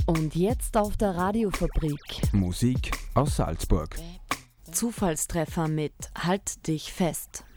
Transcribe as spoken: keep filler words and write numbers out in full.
Und jetzt auf der Radiofabrik. Musik aus Salzburg. Zufallstreffer mit Halt dich fest.